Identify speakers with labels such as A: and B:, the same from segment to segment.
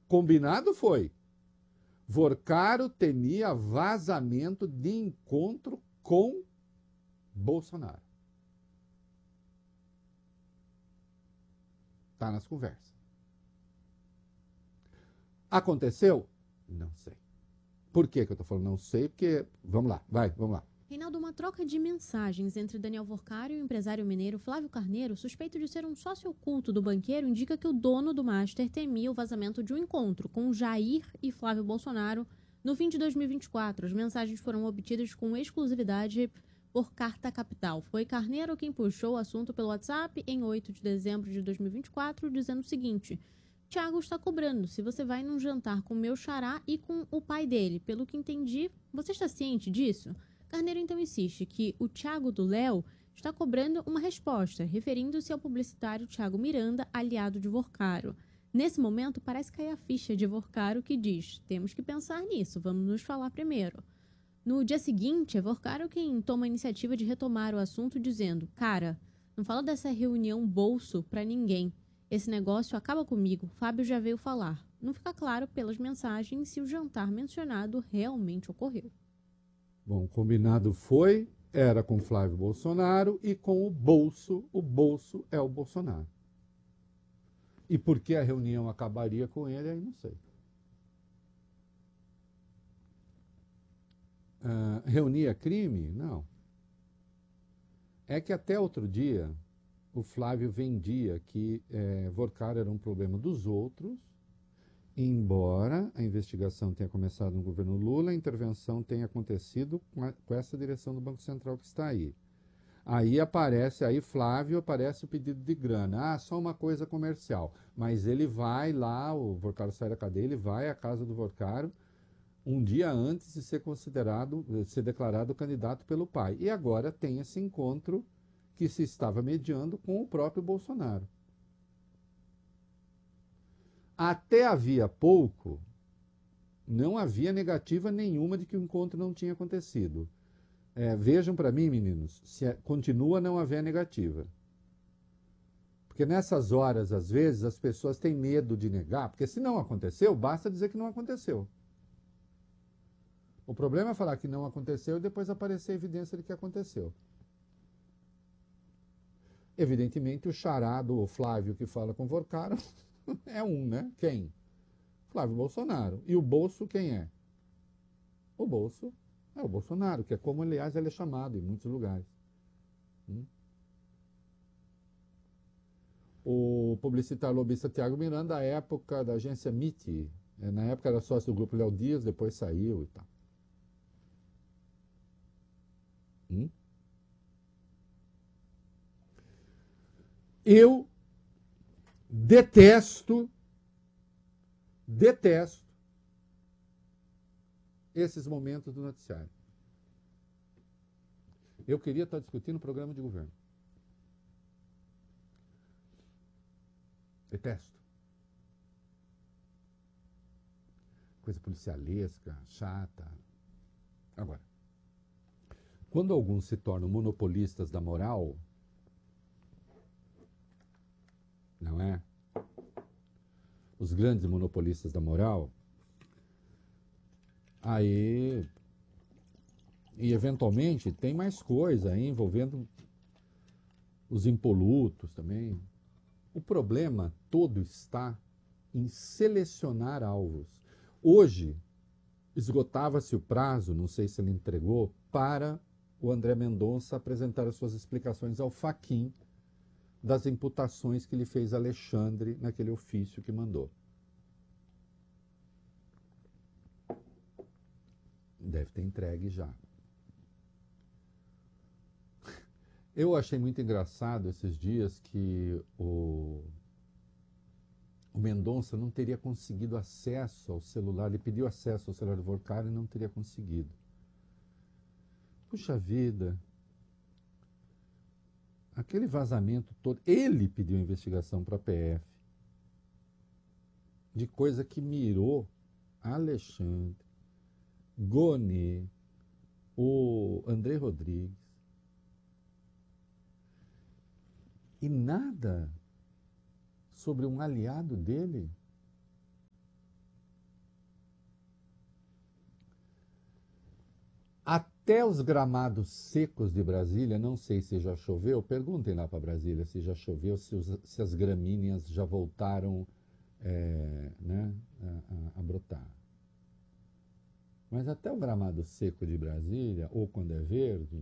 A: combinado foi. Vorcaro temia vazamento de encontro com Bolsonaro. Está nas conversas. Aconteceu? Não sei. Por que eu estou falando não sei? Porque, vamos lá, vamos lá.
B: Reinaldo, uma troca de mensagens entre Daniel Vorcaro e o empresário mineiro Flávio Carneiro, suspeito de ser um sócio oculto do banqueiro, indica que o dono do Master temia o vazamento de um encontro com Jair e Flávio Bolsonaro no fim de 2024. As mensagens foram obtidas com exclusividade por carta capital. Foi Carneiro quem puxou o assunto pelo WhatsApp em 8 de dezembro de 2024, dizendo o seguinte: Thiago está cobrando se você vai num jantar com meu xará e com o pai dele. Pelo que entendi, você está ciente disso? Carneiro então insiste que o Thiago do Léo está cobrando uma resposta, referindo-se ao publicitário Thiago Miranda, aliado de Vorcaro. Nesse momento, parece cair a ficha de Vorcaro que diz: temos que pensar nisso, vamos nos falar primeiro. No dia seguinte, é Vorcaro quem toma a iniciativa de retomar o assunto, dizendo: cara, não fala dessa reunião bolso pra ninguém. Esse negócio acaba comigo, Fábio já veio falar. Não fica claro pelas mensagens se o jantar mencionado realmente ocorreu.
A: Bom, o combinado era com Flávio Bolsonaro e com o bolso é o Bolsonaro. E por que a reunião acabaria com ele, aí não sei. Reunia crime? Não. É que até outro dia o Flávio vendia que Vorcaro era um problema dos outros, embora a investigação tenha começado no governo Lula, a intervenção tenha acontecido com essa direção do Banco Central que está aí. Aí Flávio aparece o pedido de grana. Só uma coisa comercial. Mas ele vai lá, o Vorcaro sai da cadeia, ele vai à casa do Vorcaro um dia antes de ser declarado candidato pelo pai. E agora tem esse encontro que se estava mediando com o próprio Bolsonaro. Até havia pouco, não havia negativa nenhuma de que o encontro não tinha acontecido. Vejam para mim, meninos, se continua a não haver negativa. Porque nessas horas, às vezes, as pessoas têm medo de negar, porque se não aconteceu, basta dizer que não aconteceu. O problema é falar que não aconteceu e depois aparecer a evidência de que aconteceu. Evidentemente, o xará do Flávio que fala com Vorcaro é né? Quem? Flávio Bolsonaro. E o bolso quem é? O bolso é o Bolsonaro, que é como, aliás, ele é chamado em muitos lugares. O publicitário lobista Thiago Miranda, da época da agência MIT, na época era sócio do grupo Léo Dias, depois saiu e tal. Eu detesto esses momentos do noticiário. Eu queria estar discutindo o programa de governo. Detesto. Coisa policialesca, chata. Agora, quando alguns se tornam monopolistas da moral, não é? Os grandes monopolistas da moral, aí, e eventualmente tem mais coisa aí envolvendo os impolutos também. O problema todo está em selecionar alvos. Hoje, esgotava-se o prazo, não sei se ele entregou, para o André Mendonça apresentar as suas explicações ao Fachin das imputações que lhe fez Alexandre naquele ofício que mandou. Deve ter entregue já. Eu achei muito engraçado esses dias que o Mendonça não teria conseguido acesso ao celular, ele pediu acesso ao celular do Vorcaro e não teria conseguido. Puxa vida, aquele vazamento todo, ele pediu investigação para a PF, de coisa que mirou Alexandre, Gonê, o André Rodrigues, e nada sobre um aliado dele. Até os gramados secos de Brasília, não sei se já choveu, perguntem lá para Brasília se já choveu, se as gramíneas já voltaram né, a brotar. Mas até o gramado seco de Brasília, ou quando é verde,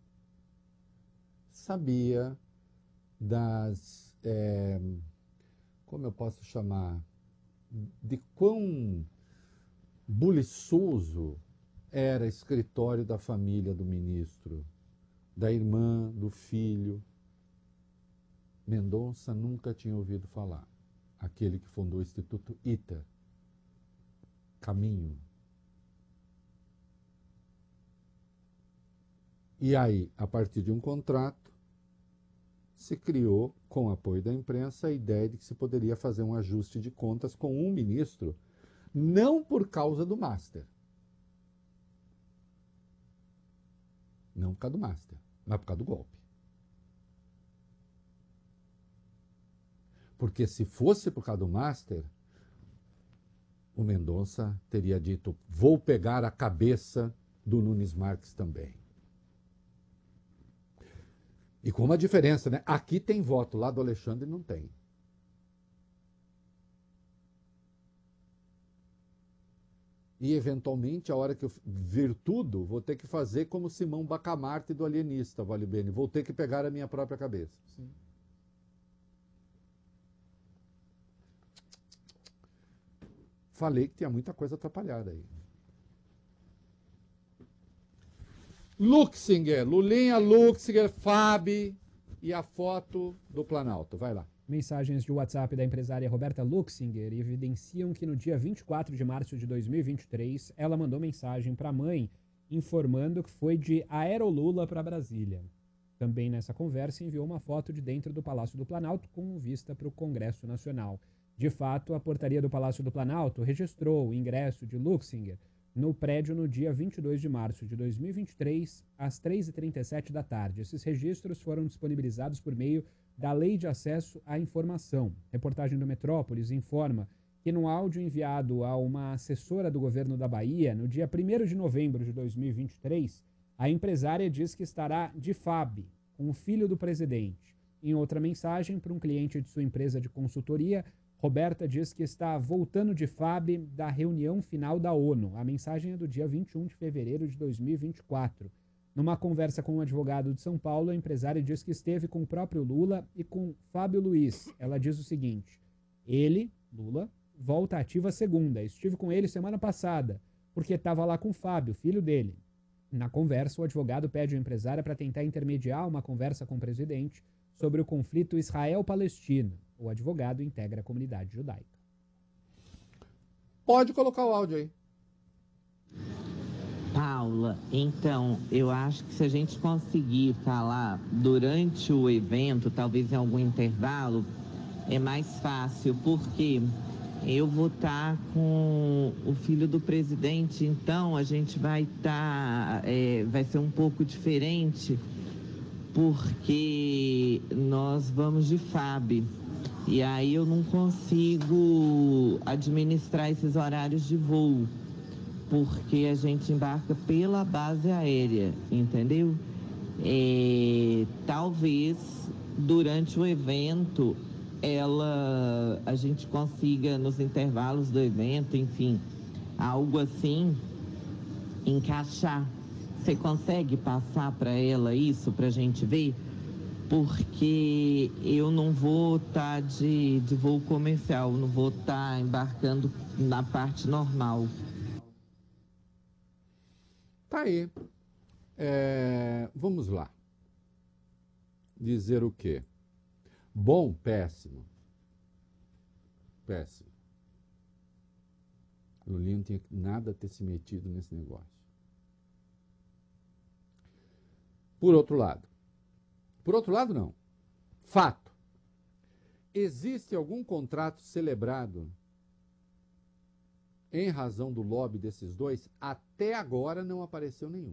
A: sabia das, como eu posso chamar, de quão buliçoso era escritório da família do ministro, da irmã, do filho. Mendonça nunca tinha ouvido falar. Aquele que fundou o Instituto ITER, Caminho. E aí, a partir de um contrato, se criou, com apoio da imprensa, a ideia de que se poderia fazer um ajuste de contas com um ministro, não por causa do Master. Não por causa do Master, mas por causa do golpe. Porque se fosse por causa do Master, o Mendonça teria dito, vou pegar a cabeça do Nunes Marques também. E com uma diferença, né? Aqui tem voto, lá do Alexandre não tem. E, eventualmente, a hora que eu vir tudo, vou ter que fazer como Simão Bacamarte do Alienista, Vale Bene. Vou ter que pegar a minha própria cabeça. Sim. Falei que tinha muita coisa atrapalhada aí. Luxinger, Lulinha, Luxinger, Fabi e a foto do Planalto. Vai lá.
C: Mensagens de WhatsApp da empresária Roberta Luxinger evidenciam que no dia 24 de março de 2023, ela mandou mensagem para a mãe informando que foi de Aerolula para Brasília. Também nessa conversa enviou uma foto de dentro do Palácio do Planalto com vista para o Congresso Nacional. De fato, a portaria do Palácio do Planalto registrou o ingresso de Luxinger no prédio no dia 22 de março de 2023, às 3h37 da tarde. Esses registros foram disponibilizados por meio da Lei de Acesso à Informação. Reportagem do Metrópolis informa que no áudio enviado a uma assessora do governo da Bahia, no dia 1º de novembro de 2023, a empresária diz que estará de FAB, com o filho do presidente. Em outra mensagem, para um cliente de sua empresa de consultoria, Roberta diz que está voltando de FAB da reunião final da ONU. A mensagem é do dia 21 de fevereiro de 2024. Numa conversa com um advogado de São Paulo, a empresária diz que esteve com o próprio Lula e com Fábio Luiz. Ela diz o seguinte: ele, Lula, volta ativa segunda. Estive com ele semana passada, porque estava lá com o Fábio, filho dele. Na conversa, o advogado pede à empresária para tentar intermediar uma conversa com o presidente sobre o conflito Israel-Palestina. O advogado integra a comunidade judaica.
A: Pode colocar o áudio aí.
D: Paula, então, eu acho que se a gente conseguir falar durante o evento, talvez em algum intervalo, é mais fácil, porque eu vou estar com o filho do presidente, então a gente vai estar, vai ser um pouco diferente, porque nós vamos de FAB. E aí eu não consigo administrar esses horários de voo, porque a gente embarca pela base aérea, entendeu? Talvez durante o evento a gente consiga nos intervalos do evento, enfim, algo assim, encaixar. Você consegue passar para ela isso para a gente ver? Porque eu não vou estar de voo comercial, não vou estar embarcando na parte normal.
A: Tá aí. Vamos lá. Dizer o quê? Bom, péssimo. Péssimo. Lulinha não tinha nada a ter se metido nesse negócio. Por outro lado, não. Fato. Existe algum contrato celebrado em razão do lobby desses dois? Até agora não apareceu nenhum.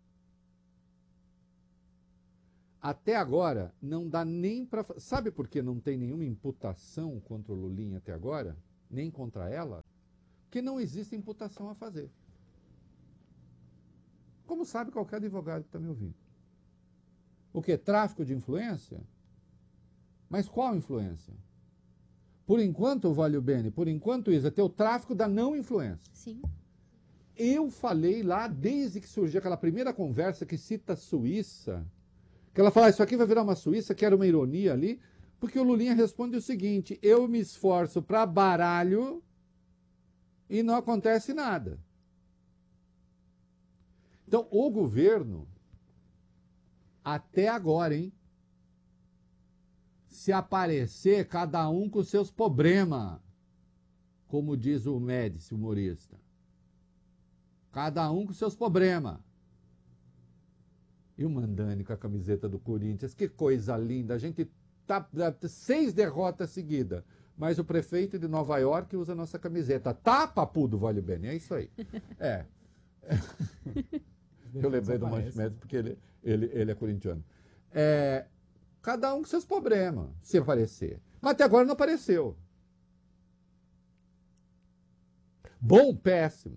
A: Até agora não dá nem para... Sabe por que não tem nenhuma imputação contra o Lulinha até agora? Nem contra ela? Porque não existe imputação a fazer. como sabe qualquer advogado que está me ouvindo. O que? Tráfico de influência? Mas qual influência? Por enquanto, Valio Bene, por enquanto, Isa, tem o tráfico da não influência.
B: Sim.
A: Eu falei lá, desde que surgiu aquela primeira conversa que cita a Suíça, que ela fala, isso aqui vai virar uma Suíça, que era uma ironia ali, porque o Lulinha responde o seguinte, eu me esforço para baralho e não acontece nada. Então, o governo, até agora, hein? Se aparecer, cada um com seus problemas, como diz o Médici, humorista. Cada um com seus problemas. E o Mandani com a camiseta do Corinthians, que coisa linda. A gente tá 6 derrotas seguidas, mas o prefeito de Nova York usa a nossa camiseta. Tá, papu do Valio Bene, é isso aí. É. Eu lembrei do Mancho Médici porque ele é corintiano. Cada um com seus problemas, se aparecer. Mas até agora não apareceu. Bom, péssimo.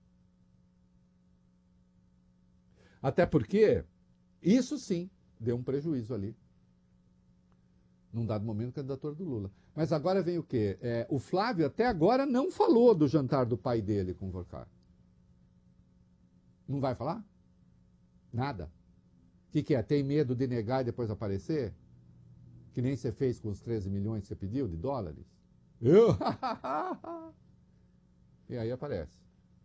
A: Até porque, isso sim, deu um prejuízo ali. Num dado momento, candidatura do Lula. Mas agora vem o quê? O Flávio até agora não falou do jantar do pai dele com o Vorcar. Não vai falar? Nada. O que é? Tem medo de negar e depois aparecer? Que nem você fez com os 13 milhões que você pediu de dólares? E aí aparece.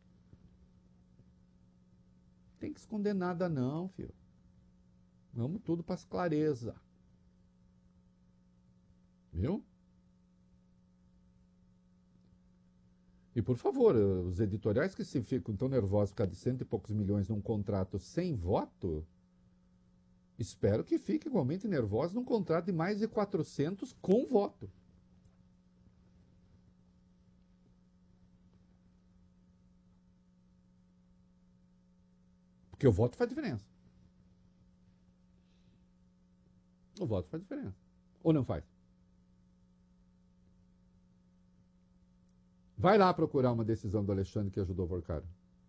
A: Tem que esconder nada não, filho. Vamos tudo para as clareza. Viu? E por favor, os editoriais que se ficam tão nervosos por causa de 100 e poucos milhões num contrato sem voto, espero que fiquem igualmente nervosos num contrato de mais de 400 com voto. Porque o voto faz diferença. O voto faz diferença. Ou não faz? Vai lá procurar uma decisão do Alexandre que ajudou o Vorcaro.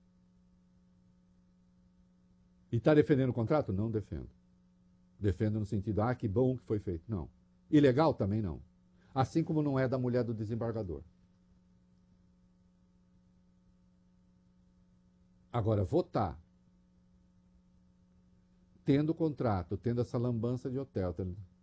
A: E está defendendo o contrato? Não defendo. Defendo no sentido, que bom que foi feito. Não. Ilegal também não. Assim como não é da mulher do desembargador. Agora, votar, tendo contrato, tendo essa lambança de hotel,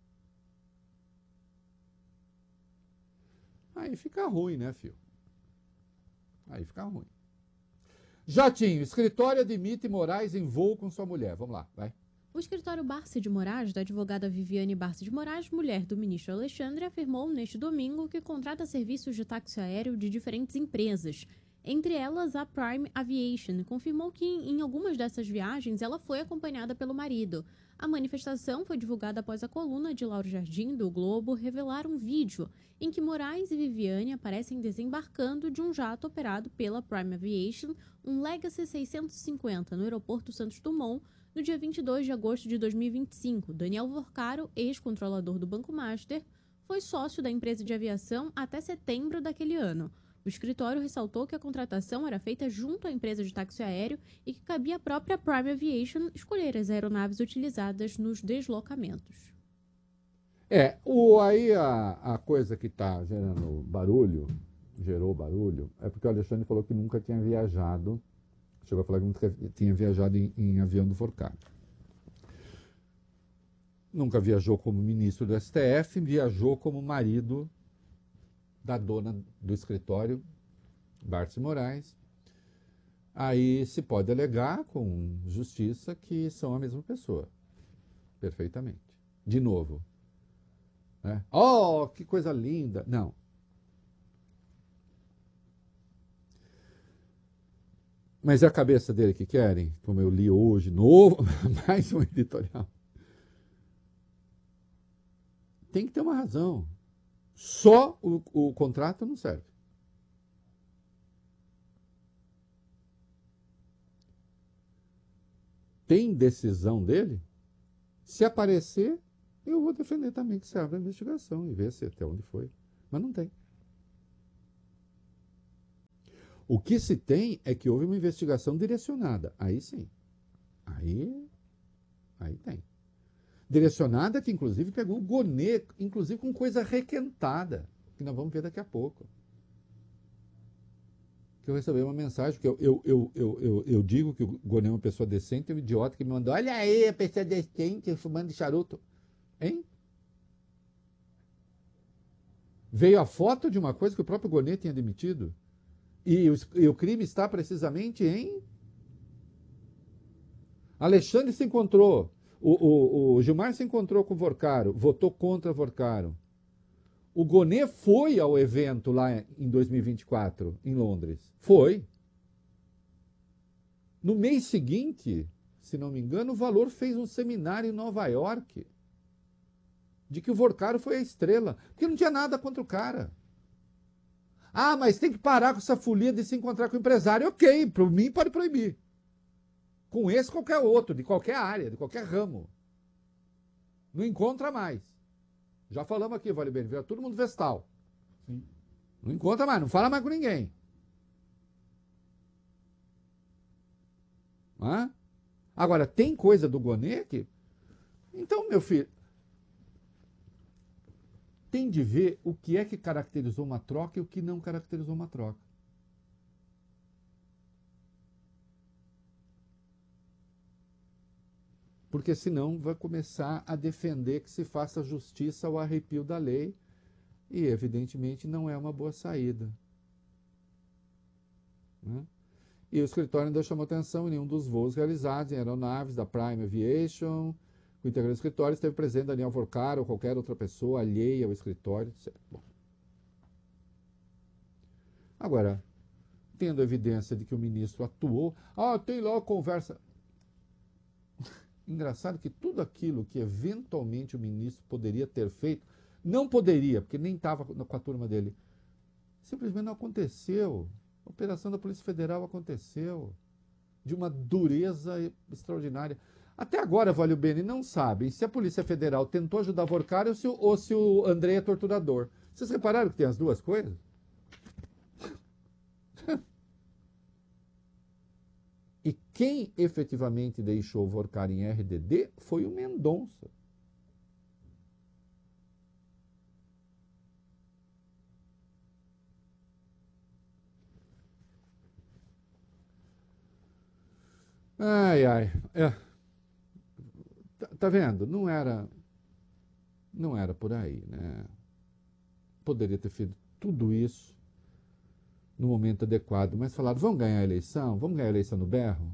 A: aí fica ruim, né, filho? Aí fica ruim. Jatinho, escritório admite Moraes em voo com sua mulher. Vamos lá, vai.
B: O escritório Barsi de Moraes, da advogada Viviane Barsi de Moraes, mulher do ministro Alexandre, afirmou neste domingo que contrata serviços de táxi aéreo de diferentes empresas, entre elas a Prime Aviation, confirmou que em algumas dessas viagens ela foi acompanhada pelo marido. A manifestação foi divulgada após a coluna de Lauro Jardim, do Globo, revelar um vídeo em que Moraes e Viviane aparecem desembarcando de um jato operado pela Prime Aviation, um Legacy 650, no aeroporto Santos Dumont, no dia 22 de agosto de 2025. Daniel Vorcaro, ex-controlador do Banco Master, foi sócio da empresa de aviação até setembro daquele ano. O escritório ressaltou que a contratação era feita junto à empresa de táxi aéreo e que cabia à própria Prime Aviation escolher as aeronaves utilizadas nos deslocamentos.
A: Aí a coisa que está gerou barulho, é porque o Alexandre falou que nunca tinha viajado, chegou a falar que nunca tinha viajado em avião do Vorcaro. Nunca viajou como ministro do STF, viajou como marido da dona do escritório, Barsi Moraes. Aí se pode alegar com justiça que são a mesma pessoa. Perfeitamente. De novo. Né? Oh, que coisa linda. Não. Mas é a cabeça dele que querem, como eu li hoje, novo, mais um editorial. Tem que ter uma razão. Só o contrato não serve. Tem decisão dele? Se aparecer, eu vou defender também que se abra a investigação e ver se até onde foi. Mas não tem. O que se tem é que houve uma investigação direcionada. Aí sim. Aí tem. Direcionada que, inclusive, pegou o Gonê, inclusive com coisa requentada, que nós vamos ver daqui a pouco. Que eu recebi uma mensagem, que eu digo que o Gonê é uma pessoa decente, é um idiota que me mandou, olha aí, a pessoa decente, fumando de charuto. Hein? Veio a foto de uma coisa que o próprio Gonê tinha demitido. E o crime está precisamente em... Alexandre se encontrou, o Gilmar se encontrou com o Vorcaro, votou contra o Vorcaro. O Gonê foi ao evento lá em 2024, em Londres. Foi. No mês seguinte, se não me engano, o Valor fez um seminário em Nova York de que o Vorcaro foi a estrela, porque não tinha nada contra o cara. Ah, mas tem que parar com essa folia de se encontrar com o empresário. Ok, para mim pode proibir. Com esse, qualquer outro, de qualquer área, de qualquer ramo. Não encontra mais. Já falamos aqui, Vale Bem, vira todo mundo vestal.
C: Sim.
A: Não encontra mais, não fala mais com ninguém. Hã? Agora, tem coisa do Gonê que... Então, meu filho, tem de ver o que é que caracterizou uma troca e o que não caracterizou uma troca. Porque senão vai começar a defender que se faça justiça ao arrepio da lei e, evidentemente, não é uma boa saída. Né? E o escritório ainda chamou atenção em nenhum dos voos realizados em aeronaves da Prime Aviation. O integrante do escritório esteve presente Daniel Vorcaro ou qualquer outra pessoa alheia ao escritório. Bom. Agora, tendo evidência de que o ministro atuou, tem lá a conversa... Engraçado que tudo aquilo que eventualmente o ministro poderia ter feito, não poderia, porque nem estava com a turma dele. Simplesmente não aconteceu. A operação da Polícia Federal aconteceu. De uma dureza extraordinária. Até agora, Valio Bene, não sabem se a Polícia Federal tentou ajudar Vorcaro ou se o André é torturador. Vocês repararam que tem as duas coisas? E quem efetivamente deixou o Vorcaro em RDD foi o Mendonça. Ai, ai. Tá vendo? Não era por aí, né? Poderia ter feito tudo isso no momento adequado, mas falaram, vamos ganhar a eleição? Vamos ganhar a eleição no berro?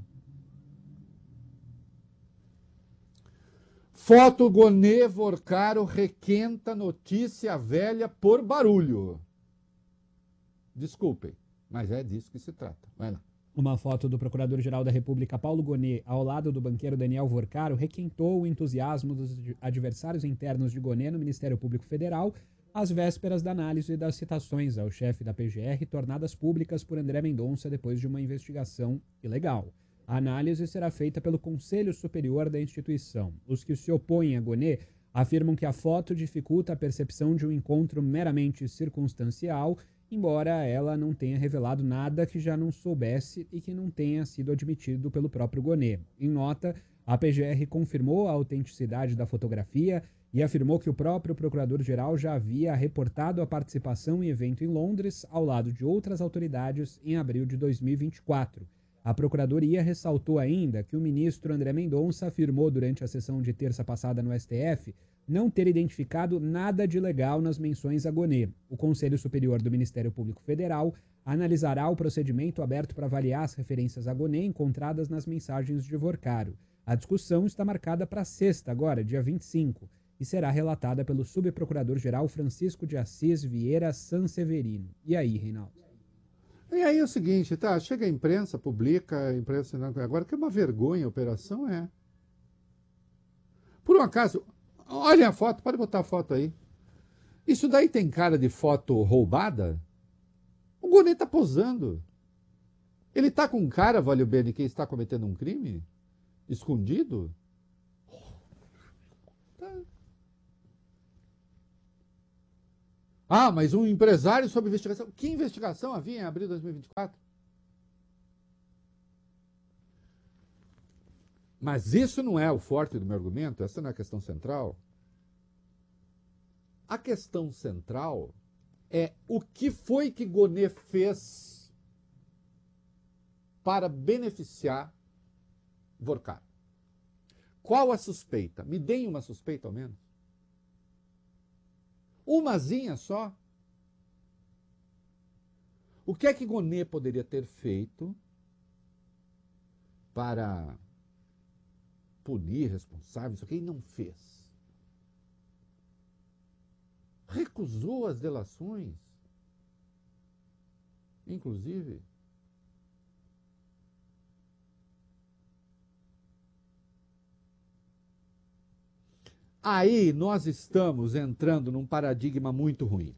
A: Foto Gonê Vorcaro requenta notícia velha por barulho. Desculpem, mas é disso que se trata. Vai lá.
C: Uma foto do Procurador-Geral da República, Paulo Gonê, ao lado do banqueiro Daniel Vorcaro, requentou o entusiasmo dos adversários internos de Gonê no Ministério Público Federal, às vésperas da análise das citações ao chefe da PGR tornadas públicas por André Mendonça depois de uma investigação ilegal. A análise será feita pelo Conselho Superior da instituição. Os que se opõem a Gonê afirmam que a foto dificulta a percepção de um encontro meramente circunstancial, embora ela não tenha revelado nada que já não soubesse e que não tenha sido admitido pelo próprio Gonê. Em nota, a PGR confirmou a autenticidade da fotografia e afirmou que o próprio procurador-geral já havia reportado a participação em evento em Londres, ao lado de outras autoridades, em abril de 2024. A Procuradoria ressaltou ainda que o ministro André Mendonça afirmou durante a sessão de terça passada no STF não ter identificado nada de ilegal nas menções a Gonê. O Conselho Superior do Ministério Público Federal analisará o procedimento aberto para avaliar as referências a Gonê encontradas nas mensagens de Vorcaro. A discussão está marcada para sexta, agora, dia 25, e será relatada pelo subprocurador-geral Francisco de Assis Vieira Sanseverino. E aí, Reinaldo?
A: E aí é o seguinte, tá? Chega a imprensa, publica, a imprensa... Agora, que é uma vergonha a operação, é. Por um acaso, olhem a foto, pode botar a foto aí. Isso daí tem cara de foto roubada? O Gonê tá posando. Ele tá com cara, Valio Bene, que está cometendo um crime? Escondido? Tá. Ah, mas um empresário sob investigação. Que investigação havia em abril de 2024? Mas isso não é o forte do meu argumento, essa não é a questão central. A questão central é o que foi que Gonê fez para beneficiar Vorkaro. Qual a suspeita? Me deem uma suspeita ao menos. Umazinha só. O que é que Gonê poderia ter feito para punir responsáveis? O que ele não fez? Recusou as delações, inclusive. Aí nós estamos entrando num paradigma muito ruim.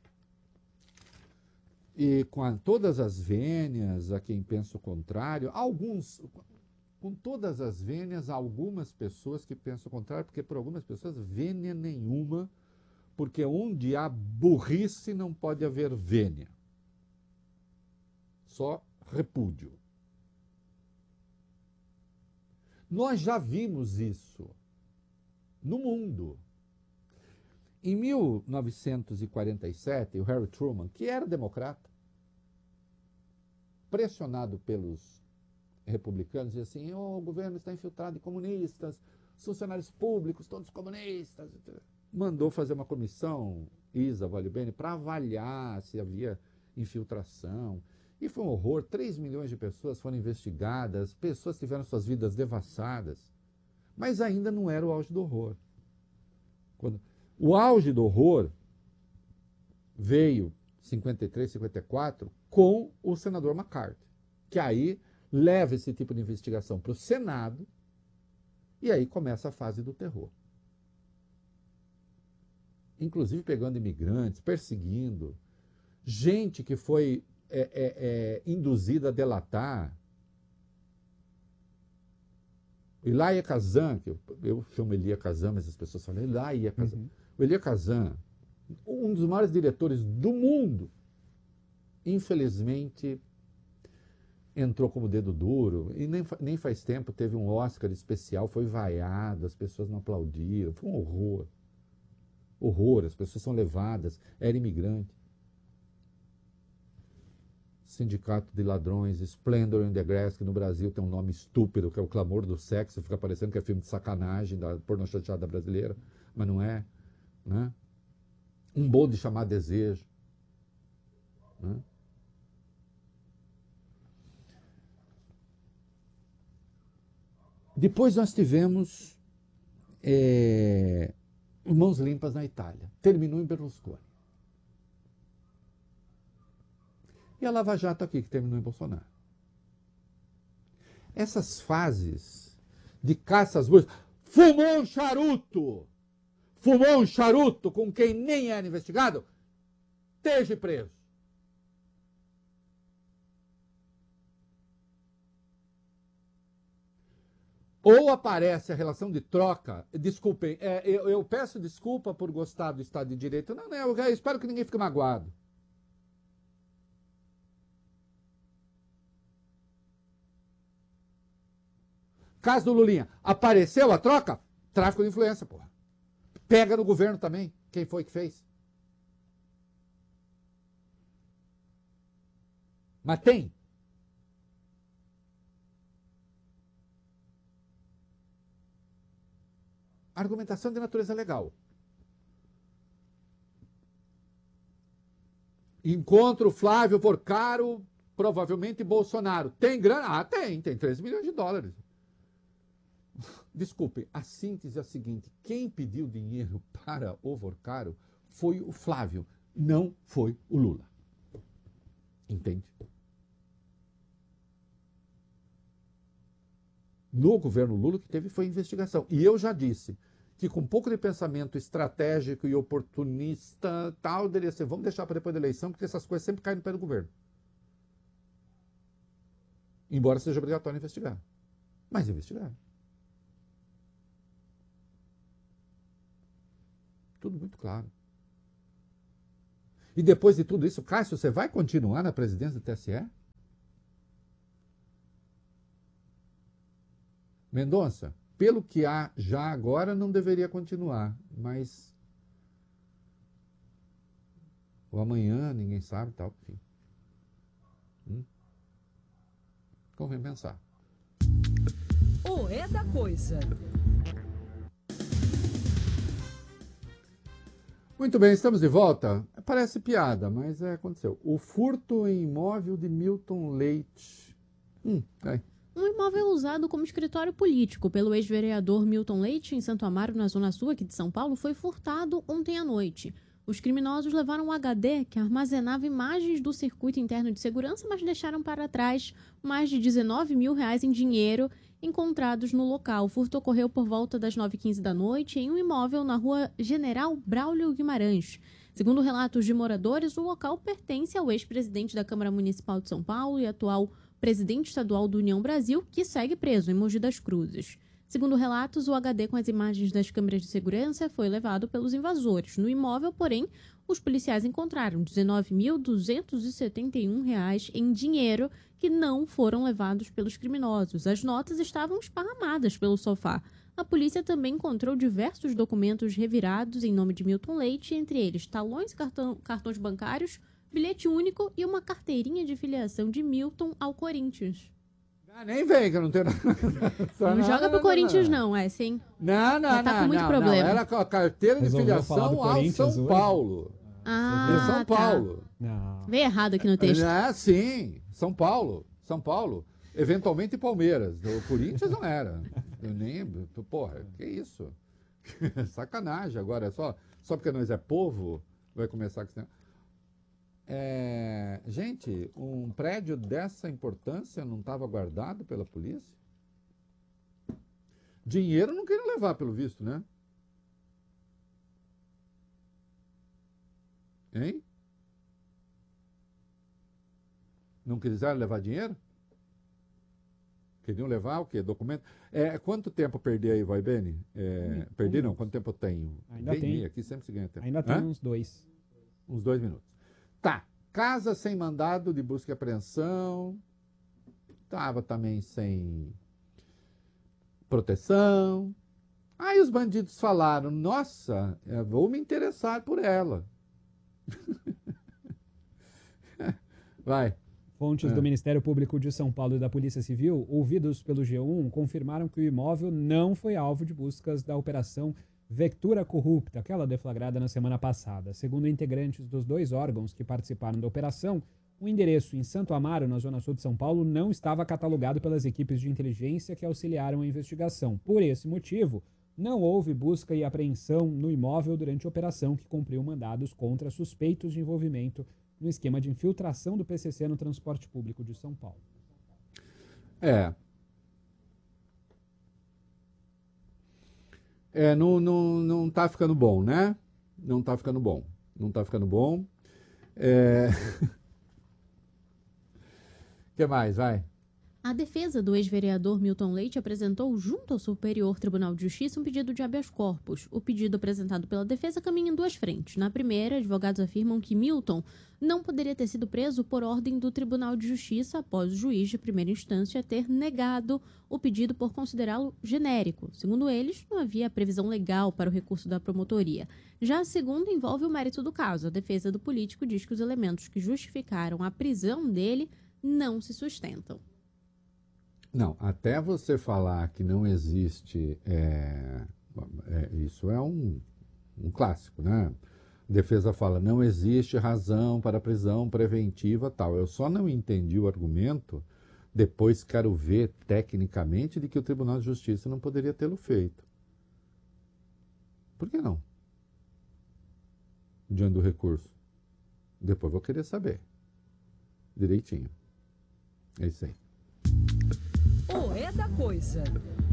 A: E com todas as vênias a quem pensa o contrário, com todas as vênias, algumas pessoas que pensam o contrário, porque por algumas pessoas vênia nenhuma, porque onde há burrice não pode haver vênia. Só repúdio. Nós já vimos isso no mundo. Em 1947, o Harry Truman, que era democrata, pressionado pelos republicanos, dizia assim, o governo está infiltrado em comunistas, os funcionários públicos, todos comunistas. Mandou fazer uma comissão, Isa Vale Bene, para avaliar se havia infiltração. E foi um horror, 3 milhões de pessoas foram investigadas, pessoas tiveram suas vidas devassadas. Mas ainda não era o auge do horror. O auge do horror veio em 53, 54 com o senador McCarthy, que aí leva esse tipo de investigação para o Senado e aí começa a fase do terror. Inclusive pegando imigrantes, perseguindo, gente que foi induzida a delatar. Elia Kazan, que eu chamo Elia Kazan, mas as pessoas falam Elia Kazan.
C: Uhum.
A: O Elia Kazan, um dos maiores diretores do mundo, infelizmente entrou como dedo duro, e nem faz tempo teve um Oscar especial, foi vaiado, as pessoas não aplaudiram, foi um horror. Horror, as pessoas são levadas, era imigrante. Sindicato de Ladrões, Splendor in the Grass, que no Brasil tem um nome estúpido, que é o Clamor do Sexo, fica parecendo que é filme de sacanagem da pornochanchada brasileira, mas não é. Né? Um bonde chamado Desejo. Né? Depois nós tivemos Mãos Limpas na Itália. Terminou em Berlusconi. E a Lava Jato aqui, que terminou em Bolsonaro. Essas fases de caça às bruxas. Fumou um charuto! Fumou um charuto com quem nem era investigado? Esteja preso. Ou aparece a relação de troca. Desculpem, eu peço desculpa por gostar do Estado de Direito. Não, eu espero que ninguém fique magoado. Caso do Lulinha, apareceu a troca? Tráfico de influência, porra. Pega no governo também. Quem foi que fez? Mas tem. Argumentação de natureza legal. Encontro Flávio Vorkaro, provavelmente Bolsonaro. Tem grana? Ah, tem 3 milhões de dólares. Desculpe, a síntese é a seguinte: quem pediu dinheiro para o Vorkaro foi o Flávio, não foi o Lula. Entende? No governo Lula, o que teve foi investigação. E eu já disse que com um pouco de pensamento estratégico e oportunista, tal, deveria ser, vamos deixar para depois da eleição, porque essas coisas sempre caem no pé do governo. Embora seja obrigatório investigar. Mas investigar. Tudo muito claro. E depois de tudo isso, Cássio, você vai continuar na presidência do TSE? Mendonça, pelo que há já agora, não deveria continuar, mas o amanhã, ninguém sabe, tal, enfim. Convém pensar.
E: O É da Coisa.
A: Muito bem, estamos de volta. Parece piada, mas aconteceu. O furto em imóvel de Milton Leite. Aí.
B: Um imóvel usado como escritório político pelo ex-vereador Milton Leite, em Santo Amaro, na Zona Sul aqui de São Paulo, foi furtado ontem à noite. Os criminosos levaram um HD que armazenava imagens do circuito interno de segurança, mas deixaram para trás mais de R$19 mil em dinheiro encontrados no local. O furto ocorreu por volta das 9h15 da noite em um imóvel na rua General Braulio Guimarães. Segundo relatos de moradores, o local pertence ao ex-presidente da Câmara Municipal de São Paulo e atual presidente estadual do União Brasil, que segue preso em Mogi das Cruzes. Segundo relatos, o HD com as imagens das câmeras de segurança foi levado pelos invasores. No imóvel, porém, os policiais encontraram R$ 19.271 em dinheiro que não foram levados pelos criminosos. As notas estavam esparramadas pelo sofá. A polícia também encontrou diversos documentos revirados em nome de Milton Leite, entre eles talões e cartões bancários, bilhete único e uma carteirinha de filiação de Milton ao Corinthians.
A: Nem vem, que eu não tenho nada.
B: Não joga pro Corinthians, não, sim.
A: Não.
B: Tá com muito problema.
A: Era com a carteira de filiação ao São Paulo. São Paulo.
C: Não.
B: Veio errado aqui no texto.
A: Sim, São Paulo. Eventualmente Palmeiras. O Corinthians não era. Eu nem. Porra, que isso? Sacanagem. Agora, só porque nós é povo, vai começar com isso. Gente, um prédio dessa importância não estava guardado pela polícia? Dinheiro não queriam levar, pelo visto, né? Hein? Não quiseram levar dinheiro? Queriam levar o quê? Documento? Quanto tempo perdi aí, vai, Beni? Perdi não, quanto tempo eu tenho?
C: Ainda tem.
A: Aqui sempre se ganha tempo.
C: Ainda tem uns 2.
A: Uns 2 minutos. Tá. Casa sem mandado de busca e apreensão. Estava também sem proteção. Aí os bandidos falaram, nossa, vou me interessar por ela. Vai.
C: Fontes do Ministério Público de São Paulo e da Polícia Civil, ouvidos pelo G1, confirmaram que o imóvel não foi alvo de buscas da Operação Vectura Corrupta, aquela deflagrada na semana passada. Segundo integrantes dos 2 órgãos que participaram da operação, o endereço em Santo Amaro, na Zona Sul de São Paulo, não estava catalogado pelas equipes de inteligência que auxiliaram a investigação. Por esse motivo, não houve busca e apreensão no imóvel durante a operação, que cumpriu mandados contra suspeitos de envolvimento no esquema de infiltração do PCC no transporte público de São Paulo.
A: Não tá ficando bom, né? Não tá ficando bom. O que mais? Vai.
B: A defesa do ex-vereador Milton Leite apresentou junto ao Superior Tribunal de Justiça um pedido de habeas corpus. O pedido apresentado pela defesa caminha em 2 frentes. Na primeira, advogados afirmam que Milton não poderia ter sido preso por ordem do Tribunal de Justiça após o juiz de primeira instância ter negado o pedido por considerá-lo genérico. Segundo eles, não havia previsão legal para o recurso da promotoria. Já a segunda envolve o mérito do caso. A defesa do político diz que os elementos que justificaram a prisão dele não se sustentam.
A: Não, até você falar que não existe, isso é um clássico, né? A defesa fala, não existe razão para prisão preventiva tal. Eu só não entendi o argumento, depois quero ver tecnicamente, de que o Tribunal de Justiça não poderia tê-lo feito. Por que não? Diante do recurso. Depois vou querer saber. Direitinho. É isso aí.
E: O É da Coisa.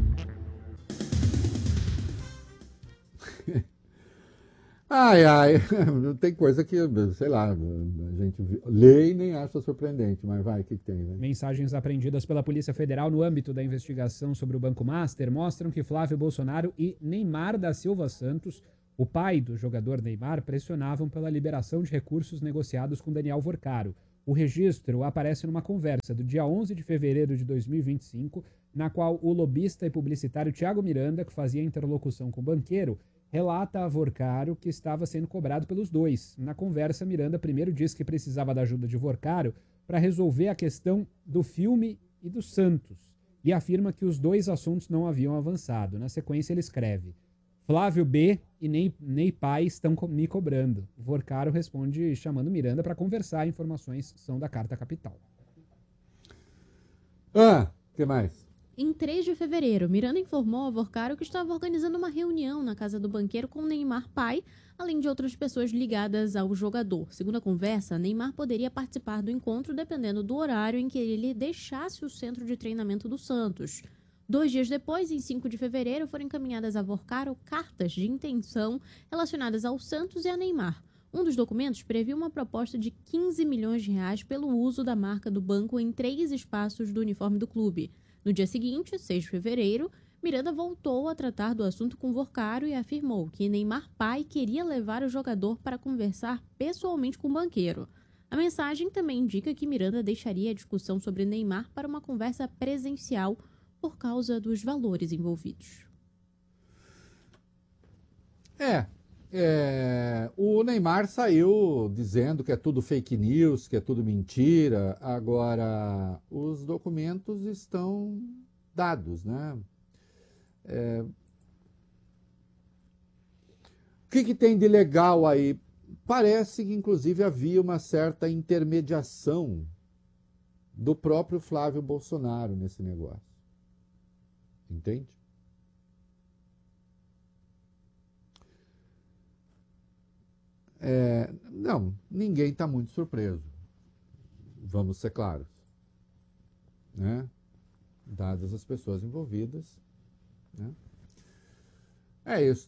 A: Tem coisa que, sei lá, a gente lê e nem acha surpreendente, mas vai, o que tem, né?
C: Mensagens apreendidas pela Polícia Federal no âmbito da investigação sobre o Banco Master mostram que Flávio Bolsonaro e Neymar da Silva Santos, o pai do jogador Neymar, pressionavam pela liberação de recursos negociados com Daniel Vorcaro. O registro aparece numa conversa do dia 11 de fevereiro de 2025, na qual o lobista e publicitário Thiago Miranda, que fazia interlocução com o banqueiro, relata a Vorcaro que estava sendo cobrado pelos dois. Na conversa, Miranda primeiro disse que precisava da ajuda de Vorcaro para resolver a questão do filme e do Santos, e afirma que os dois assuntos não haviam avançado. Na sequência, ele escreve: Flávio B. e Ney Pai estão me cobrando. Vorcaro responde chamando Miranda para conversar. Informações são da Carta Capital.
A: O que mais?
B: Em 3 de fevereiro, Miranda informou a Vorcaro que estava organizando uma reunião na casa do banqueiro com Neymar Pai, além de outras pessoas ligadas ao jogador. Segundo a conversa, Neymar poderia participar do encontro dependendo do horário em que ele deixasse o centro de treinamento do Santos. 2 dias depois, em 5 de fevereiro, foram encaminhadas a Vorcaro cartas de intenção relacionadas ao Santos e a Neymar. Um dos documentos previa uma proposta de 15 milhões de reais pelo uso da marca do banco em 3 espaços do uniforme do clube. No dia seguinte, 6 de fevereiro, Miranda voltou a tratar do assunto com Vorcaro e afirmou que Neymar Pai queria levar o jogador para conversar pessoalmente com o banqueiro. A mensagem também indica que Miranda deixaria a discussão sobre Neymar para uma conversa presencial por causa dos valores envolvidos.
A: O Neymar saiu dizendo que é tudo fake news, que é tudo mentira. Agora, os documentos estão dados, né? O que tem de legal aí? Parece que, inclusive, havia uma certa intermediação do próprio Flávio Bolsonaro nesse negócio. Entende? Não, ninguém está muito surpreso. Vamos ser claros. Né? Dadas as pessoas envolvidas. Né? É isso.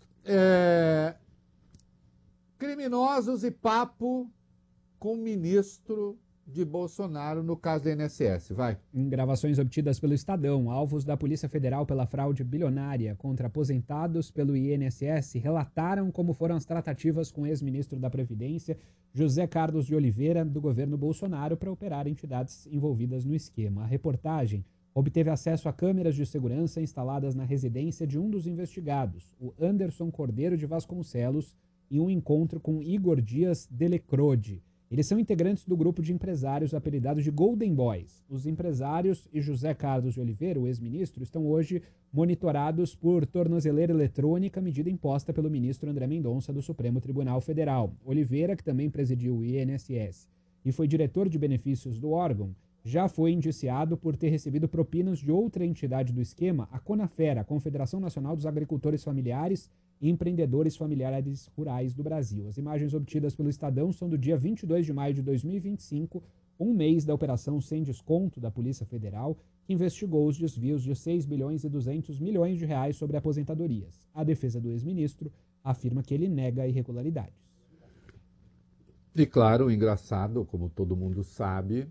A: Criminosos e papo com o ministro de Bolsonaro no caso da INSS. Vai.
C: Em gravações obtidas pelo Estadão, alvos da Polícia Federal pela fraude bilionária contra aposentados pelo INSS relataram como foram as tratativas com o ex-ministro da Previdência, José Carlos de Oliveira, do governo Bolsonaro, para operar entidades envolvidas no esquema. A reportagem obteve acesso a câmeras de segurança instaladas na residência de um dos investigados, o Anderson Cordeiro de Vasconcelos, em um encontro com Igor Dias Delecrode. Eles são integrantes do grupo de empresários apelidados de Golden Boys. Os empresários e José Carlos de Oliveira, o ex-ministro, estão hoje monitorados por tornozeleira eletrônica, medida imposta pelo ministro André Mendonça do Supremo Tribunal Federal. Oliveira, que também presidiu o INSS e foi diretor de benefícios do órgão, já foi indiciado por ter recebido propinas de outra entidade do esquema, a Conafera, a Confederação Nacional dos Agricultores Familiares e Empreendedores Familiares Rurais do Brasil. As imagens obtidas pelo Estadão são do dia 22 de maio de 2025, um mês da Operação Sem Desconto da Polícia Federal, que investigou os desvios de 6 bilhões e 200 milhões de reais sobre aposentadorias. A defesa do ex-ministro afirma que ele nega irregularidades.
A: E claro, o engraçado, como todo mundo sabe,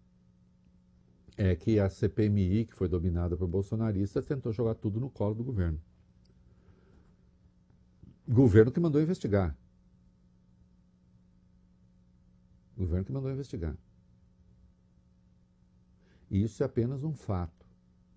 A: é que a CPMI, que foi dominada por bolsonaristas, tentou jogar tudo no colo do governo. Governo que mandou investigar. Governo que mandou investigar. E isso é apenas um fato.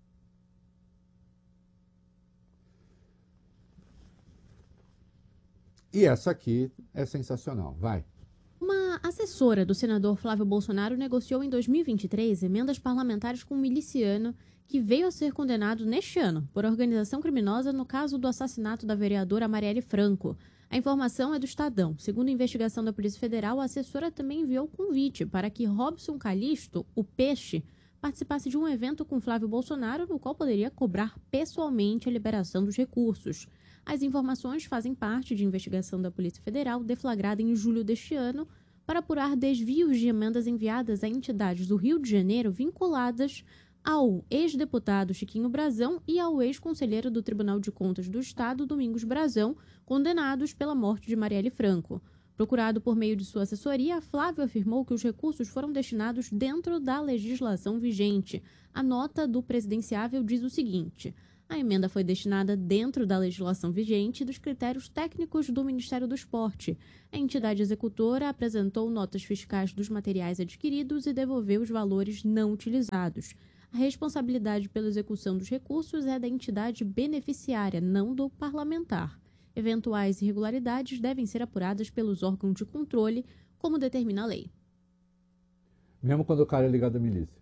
A: E essa aqui é sensacional. Vai.
B: Uma assessora do senador Flávio Bolsonaro negociou em 2023 emendas parlamentares com um miliciano que veio a ser condenado neste ano por organização criminosa no caso do assassinato da vereadora Marielle Franco. A informação é do Estadão. Segundo a investigação da Polícia Federal, a assessora também enviou convite para que Robson Calixto, o Peixe, participasse de um evento com Flávio Bolsonaro, no qual poderia cobrar pessoalmente a liberação dos recursos. As informações fazem parte de investigação da Polícia Federal, deflagrada em julho deste ano, para apurar desvios de emendas enviadas a entidades do Rio de Janeiro vinculadas ao ex-deputado Chiquinho Brazão e ao ex-conselheiro do Tribunal de Contas do Estado, Domingos Brazão, condenados pela morte de Marielle Franco. Procurado por meio de sua assessoria, Flávio afirmou que os recursos foram destinados dentro da legislação vigente. A nota do presidenciável diz o seguinte: A emenda foi destinada dentro da legislação vigente e dos critérios técnicos do Ministério do Esporte. A entidade executora apresentou notas fiscais dos materiais adquiridos e devolveu os valores não utilizados. A responsabilidade pela execução dos recursos é da entidade beneficiária, não do parlamentar. Eventuais irregularidades devem ser apuradas pelos órgãos de controle, como determina a lei.
A: Mesmo quando o cara é ligado à milícia.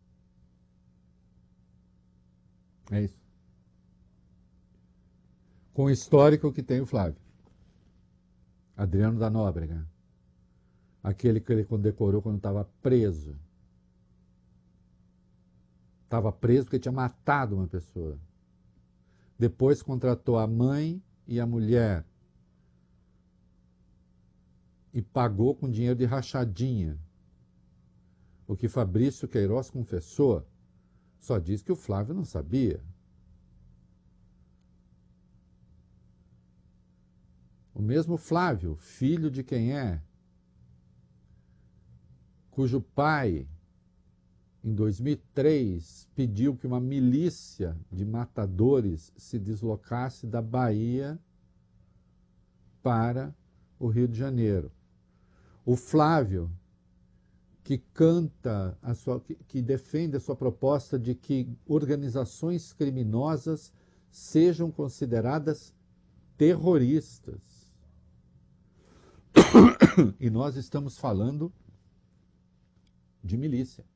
A: É isso. Com o histórico que tem o Flávio. Adriano da Nóbrega. Aquele que ele condecorou quando estava preso. Estava preso porque tinha matado uma pessoa. Depois contratou a mãe e a mulher. E pagou com dinheiro de rachadinha. O que Fabrício Queiroz confessou, só diz que o Flávio não sabia. O mesmo Flávio, filho de quem é, cujo pai, em 2003, pediu que uma milícia de matadores se deslocasse da Bahia para o Rio de Janeiro. O Flávio, que canta, que defende a sua proposta de que organizações criminosas sejam consideradas terroristas. E nós estamos falando de milícia.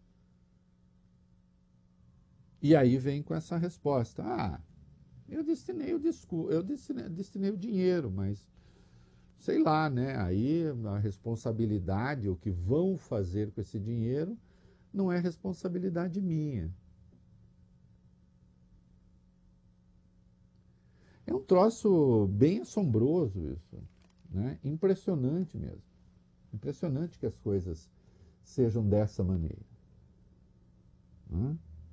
A: E aí vem com essa resposta. Eu destinei o dinheiro, mas sei lá, né? Aí a responsabilidade, o que vão fazer com esse dinheiro, não é responsabilidade minha. É um troço bem assombroso isso, né? Impressionante mesmo. Impressionante que as coisas sejam dessa maneira. Né?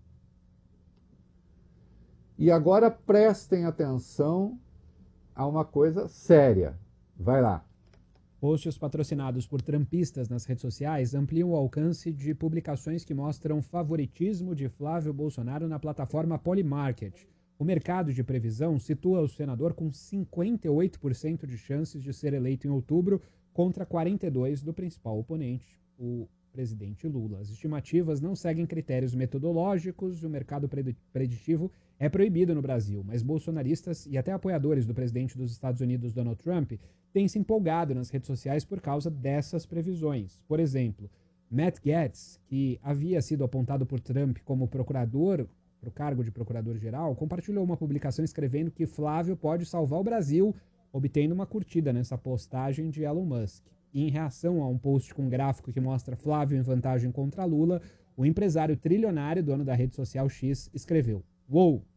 A: E agora prestem atenção a uma coisa séria. Vai lá.
C: Posts patrocinados por trumpistas nas redes sociais ampliam o alcance de publicações que mostram favoritismo de Flávio Bolsonaro na plataforma Polymarket. O mercado de previsão situa o senador com 58% de chances de ser eleito em outubro contra 42% do principal oponente, o presidente Lula. As estimativas não seguem critérios metodológicos e o mercado preditivo é proibido no Brasil, mas bolsonaristas e até apoiadores do presidente dos Estados Unidos, Donald Trump, têm se empolgado nas redes sociais por causa dessas previsões. Por exemplo, Matt Gaetz, que havia sido apontado por Trump como procurador para o cargo de procurador-geral, compartilhou uma publicação escrevendo que Flávio pode salvar o Brasil, obtendo uma curtida nessa postagem de Elon Musk. E em reação a um post com um gráfico que mostra Flávio em vantagem contra Lula, o empresário trilionário, dono da rede social X, escreveu: "Uou!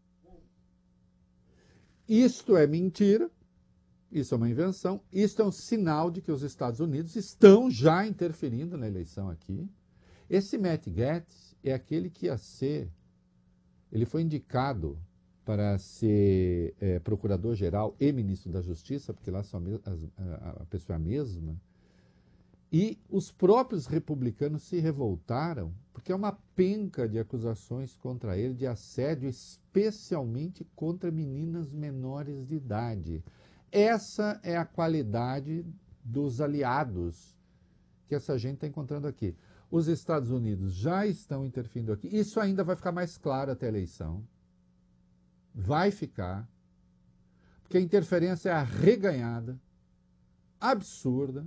A: Isto é mentira, isso é uma invenção, isto é um sinal de que os Estados Unidos estão já interferindo na eleição aqui. Esse Matt Gaetz é aquele que ia ser, ele foi indicado para ser procurador-geral e ministro da Justiça, porque lá só a pessoa é a mesma, e os próprios republicanos se revoltaram, porque é uma penca de acusações contra ele de assédio, especialmente contra meninas menores de idade. Essa é a qualidade dos aliados que essa gente está encontrando aqui. Os Estados Unidos já estão interferindo aqui. Isso ainda vai ficar mais claro até a eleição. Vai ficar. Porque a interferência é arreganhada, absurda,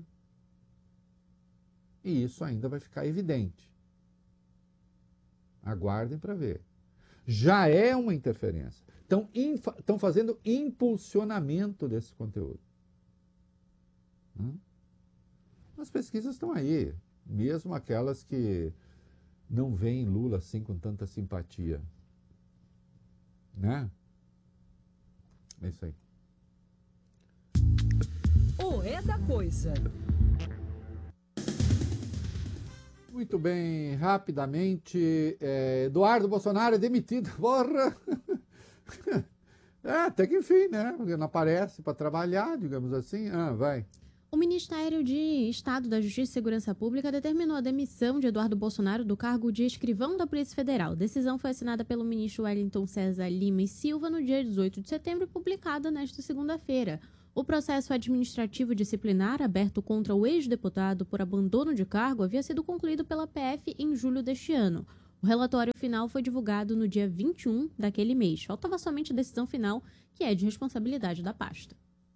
A: e isso ainda vai ficar evidente. Aguardem para ver. Já é uma interferência. Estão fazendo impulsionamento desse conteúdo. As pesquisas estão aí, mesmo aquelas que não veem Lula assim com tanta simpatia. Né? É isso aí.
E: O É da Coisa.
A: Muito bem, rapidamente, Eduardo Bolsonaro é demitido. Porra! Até que enfim, né? Porque não aparece para trabalhar, digamos assim. Vai.
B: O Ministério de Estado da Justiça e Segurança Pública determinou a demissão de Eduardo Bolsonaro do cargo de escrivão da Polícia Federal. A decisão foi assinada pelo ministro Wellington César Lima e Silva no dia 18 de setembro e publicada nesta segunda-feira. O processo administrativo disciplinar aberto contra o ex-deputado por abandono de cargo havia sido concluído pela PF em julho deste ano. O relatório final foi divulgado no dia 21 daquele mês. Faltava somente a decisão final, que é de responsabilidade da pasta.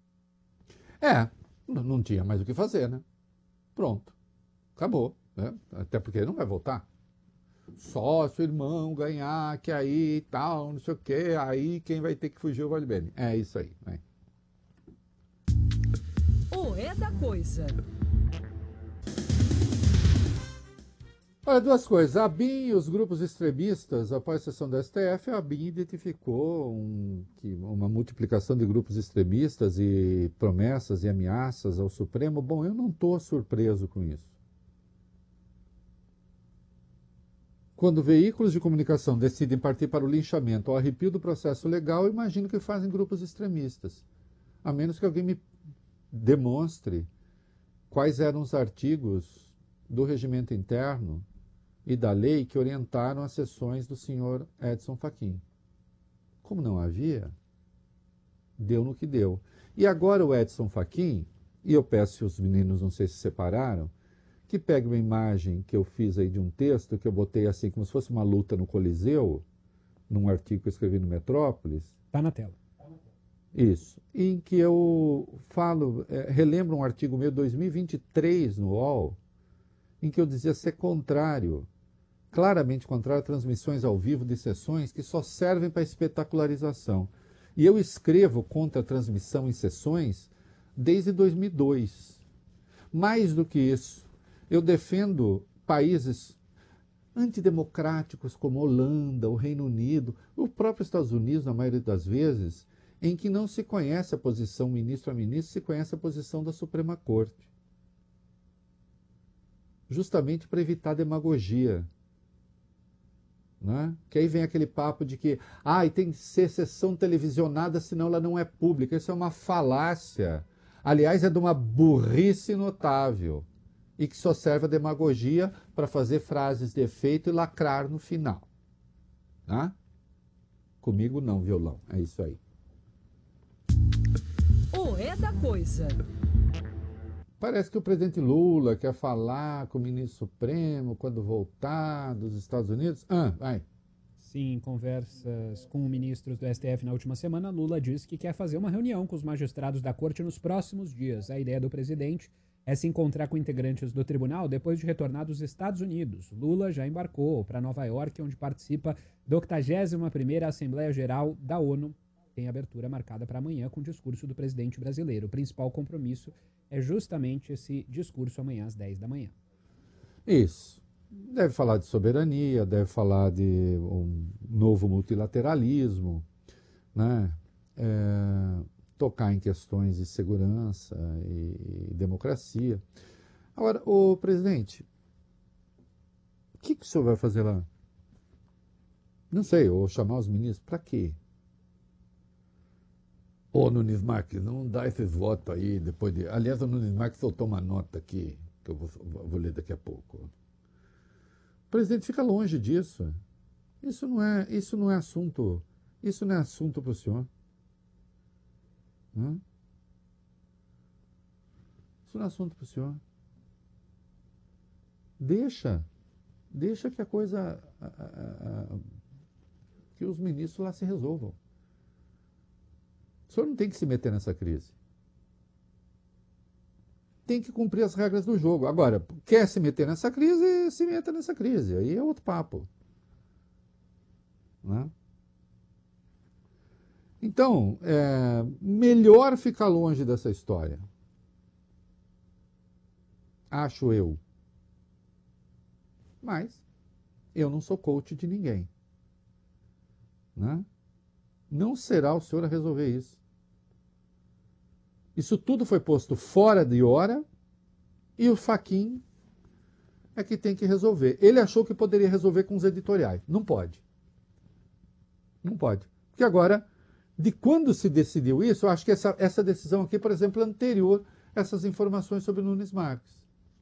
A: Não tinha mais o que fazer, né? Pronto. Acabou, né? Até porque ele não vai voltar. Só se o irmão ganhar, que aí tal, não sei o quê, aí quem vai ter que fugir é o Vale Bene. É isso aí, né?
E: O É da Coisa.
A: Olha, duas coisas. A BIM e os grupos extremistas, após a sessão da STF, a BIM identificou uma multiplicação de grupos extremistas e promessas e ameaças ao Supremo. Bom, eu não estou surpreso com isso. Quando veículos de comunicação decidem partir para o linchamento ao arrepio do processo legal, eu imagino que fazem grupos extremistas. A menos que alguém me demonstre quais eram os artigos do regimento interno e da lei que orientaram as sessões do senhor Edson Fachin. Como não havia, deu no que deu. E agora o Edson Fachin, e eu peço os meninos, não sei se separaram, que pegue uma imagem que eu fiz aí de um texto, que eu botei assim, como se fosse uma luta no Coliseu, num artigo que eu escrevi no Metrópolis.
C: Está na tela.
A: Isso. Em que eu relembro um artigo meu, 2023, no UOL, em que eu dizia ser contrário, claramente contrário a transmissões ao vivo de sessões que só servem para espetacularização. E eu escrevo contra a transmissão em sessões desde 2002. Mais do que isso, eu defendo países antidemocráticos como a Holanda, o Reino Unido, o próprio Estados Unidos, na maioria das vezes, em que não se conhece a posição ministro a ministro, se conhece a posição da Suprema Corte. Justamente para evitar demagogia. Né? Que aí vem aquele papo de que e tem que ser sessão televisionada, senão ela não é pública. Isso é uma falácia. Aliás, é de uma burrice notável. E que só serve a demagogia para fazer frases de efeito e lacrar no final. Tá? Comigo não, violão. É isso aí.
E: O É da Coisa.
A: Parece que o presidente Lula quer falar com o ministro Supremo quando voltar dos Estados Unidos. Vai.
C: Sim, em conversas com ministros do STF na última semana, Lula disse que quer fazer uma reunião com os magistrados da corte nos próximos dias. A ideia do presidente é se encontrar com integrantes do tribunal depois de retornar dos Estados Unidos. Lula já embarcou para Nova York, onde participa da 81ª Assembleia Geral da ONU. Tem abertura marcada para amanhã com o discurso do presidente brasileiro. O principal compromisso é justamente esse discurso amanhã às 10 da manhã.
A: Isso. Deve falar de soberania, deve falar de um novo multilateralismo, né? Tocar em questões de segurança e democracia. Agora, ô presidente, o que o senhor vai fazer lá? Não sei, ou chamar os ministros, para quê? Ô, Nunes Marques, não dá esses votos aí depois de... Aliás, o Nunes Marques soltou uma nota aqui, que eu vou ler daqui a pouco. O presidente fica longe disso. Isso não é assunto para o senhor. Isso não é assunto para o senhor. Deixa que a coisa... que os ministros lá se resolvam. O senhor não tem que se meter nessa crise. Tem que cumprir as regras do jogo. Agora, quer se meter nessa crise, se meta nessa crise. Aí é outro papo. Né? Então, melhor ficar longe dessa história. Acho eu. Mas eu não sou coach de ninguém. Né? Não será o senhor a resolver isso. Isso tudo foi posto fora de hora e o Fachin é que tem que resolver. Ele achou que poderia resolver com os editoriais. Não pode. Não pode. Porque agora, de quando se decidiu isso, eu acho que essa decisão aqui, por exemplo, é anterior essas informações sobre Nunes Marques.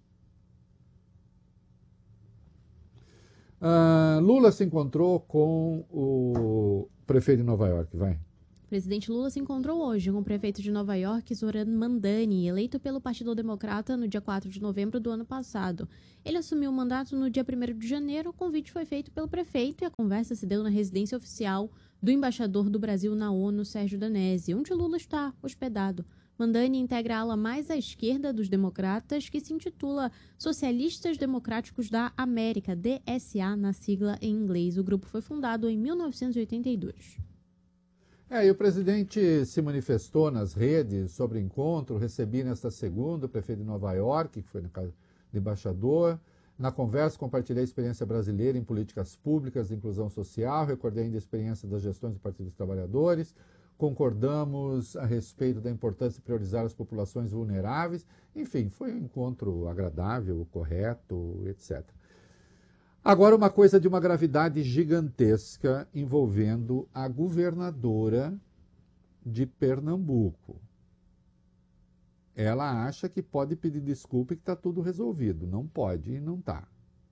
A: Lula se encontrou com o prefeito de Nova York, vai.
B: O presidente Lula se encontrou hoje com o prefeito de Nova York, Zoran Mandani, eleito pelo Partido Democrata no dia 4 de novembro do ano passado. Ele assumiu o mandato no dia 1º de janeiro, o convite foi feito pelo prefeito e a conversa se deu na residência oficial do embaixador do Brasil na ONU, Sérgio Danesi, onde Lula está hospedado. Mandani integra a ala mais à esquerda dos democratas, que se intitula Socialistas Democráticos da América, DSA, na sigla em inglês. O grupo foi fundado em 1982.
A: E o presidente se manifestou nas redes sobre o encontro. Recebi nesta segunda o prefeito de Nova York, que foi na casa do embaixador. Na conversa, compartilhei a experiência brasileira em políticas públicas de inclusão social, recordei ainda a experiência das gestões do Partido dos Trabalhadores, concordamos a respeito da importância de priorizar as populações vulneráveis. Enfim, foi um encontro agradável, correto, etc. Agora, uma coisa de uma gravidade gigantesca envolvendo a governadora de Pernambuco. Ela acha que pode pedir desculpa e que está tudo resolvido. Não pode e não está.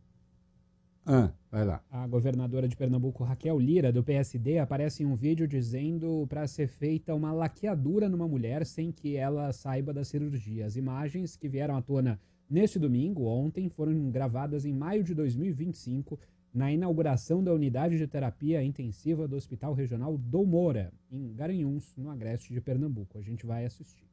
A: Vai lá.
C: A governadora de Pernambuco, Raquel Lira, do PSD, aparece em um vídeo dizendo para ser feita uma laqueadura numa mulher sem que ela saiba da cirurgia. As imagens que vieram à tona neste domingo, ontem, foram gravadas em maio de 2025, na inauguração da unidade de terapia intensiva do Hospital Regional Dom Moura, em Garanhuns, no agreste de Pernambuco. A gente vai assistir.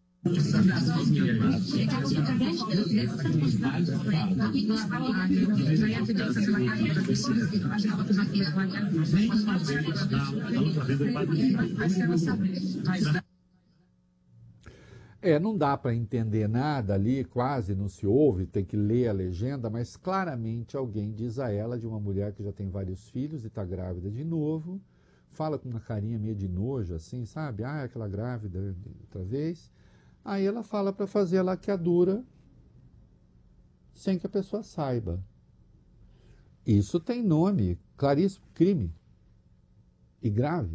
A: Não dá para entender nada ali, quase não se ouve, tem que ler a legenda, mas claramente alguém diz a ela, de uma mulher que já tem vários filhos e está grávida de novo, fala com uma carinha meio de nojo, assim, sabe? Aquela grávida outra vez. Aí ela fala para fazer a laqueadura sem que a pessoa saiba. Isso tem nome, claríssimo, crime. E grave.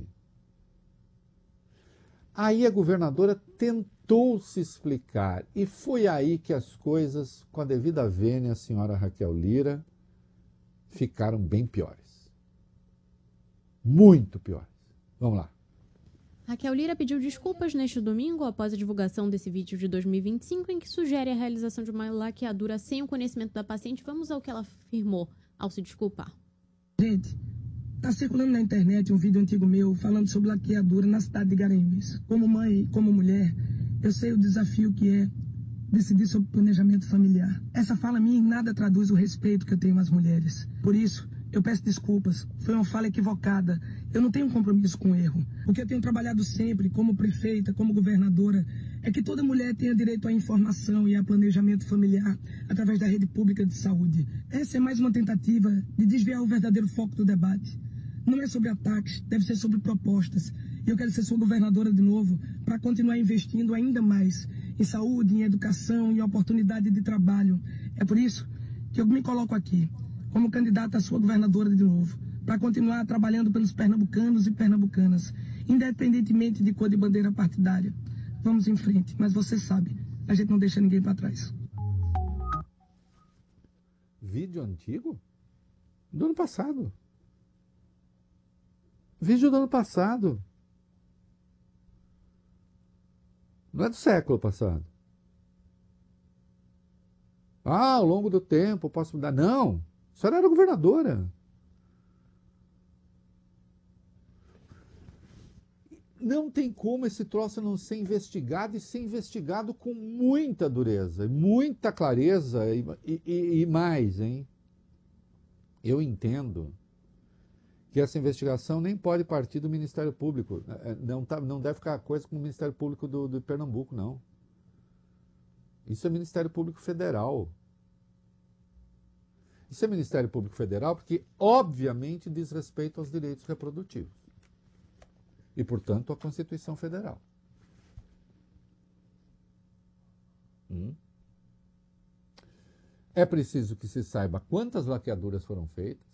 A: Aí a governadora tentou se explicar e foi aí que as coisas, com a devida vênia, a senhora Raquel Lira, ficaram bem piores. Muito piores. Vamos lá.
B: Raquel Lira pediu desculpas neste domingo após a divulgação desse vídeo de 2025 em que sugere a realização de uma laqueadura sem o conhecimento da paciente. Vamos ao que ela afirmou ao se desculpar.
F: Gente, tá circulando na internet um vídeo antigo meu falando sobre laqueadura na cidade de Garanhuns. Como mãe e como mulher, eu sei o desafio que é decidir sobre planejamento familiar. Essa fala minha em nada traduz o respeito que eu tenho às mulheres. Por isso, eu peço desculpas, foi uma fala equivocada. Eu não tenho compromisso com o erro. O que eu tenho trabalhado sempre, como prefeita, como governadora, é que toda mulher tenha direito à informação e a planejamento familiar através da rede pública de saúde. Essa é mais uma tentativa de desviar o verdadeiro foco do debate. Não é sobre ataques, deve ser sobre propostas. E eu quero ser sua governadora de novo para continuar investindo ainda mais em saúde, em educação, em oportunidade de trabalho. É por isso que eu me coloco aqui como candidata a sua governadora de novo, para continuar trabalhando pelos pernambucanos e pernambucanas, independentemente de cor de bandeira partidária. Vamos em frente, mas você sabe, a gente não deixa ninguém para trás.
A: Vídeo antigo? Do ano passado. Vídeo do ano passado. Não é do século passado. Ao longo do tempo posso mudar. Não! A senhora era governadora. Não tem como esse troço não ser investigado e ser investigado com muita dureza, muita clareza e mais, hein? Eu entendo que essa investigação nem pode partir do Ministério Público. Não deve ficar coisa com o Ministério Público do Pernambuco, não. Isso é Ministério Público Federal. Isso é Ministério Público Federal porque, obviamente, diz respeito aos direitos reprodutivos. E, portanto, à Constituição Federal. É preciso que se saiba quantas laqueaduras foram feitas,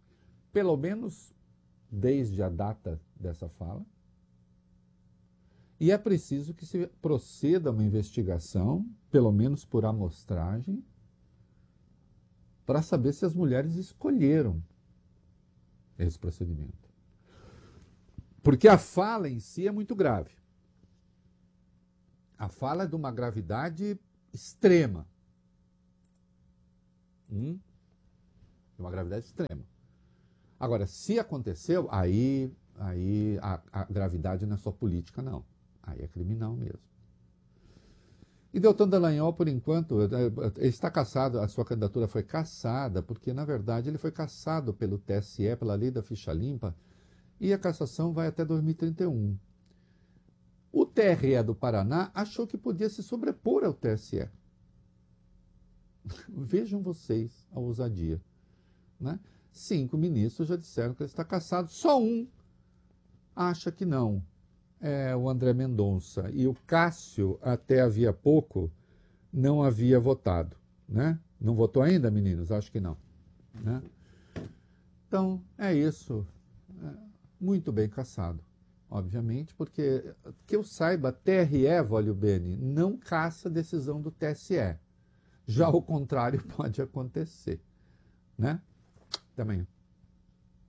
A: pelo menos desde a data dessa fala, E é preciso que se proceda a uma investigação, pelo menos por amostragem, para saber se as mulheres escolheram esse procedimento. Porque a fala em si é muito grave. A fala é de uma gravidade extrema. De uma gravidade extrema. Agora, se aconteceu, aí a gravidade não é só política, não. Aí é criminal mesmo. E Deltan Dallagnol, por enquanto, ele está cassado, a sua candidatura foi cassada, porque, na verdade, ele foi cassado pelo TSE, pela lei da ficha limpa, e a cassação vai até 2031. O TRE do Paraná achou que podia se sobrepor ao TSE. Vejam vocês a ousadia. Né? 5 ministros já disseram que ele está cassado, só um acha que não. É o André Mendonça. E o Cássio, até havia pouco, não havia votado. Né? Não votou ainda, meninos? Acho que não. Né? Então, é isso. Muito bem cassado, obviamente, porque, que eu saiba, TRE, Vólio Bene, não caça decisão do TSE. Já o contrário pode acontecer. Né? Até amanhã.